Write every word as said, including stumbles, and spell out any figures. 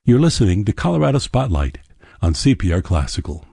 You're listening to Colorado Spotlight on C P R Classical.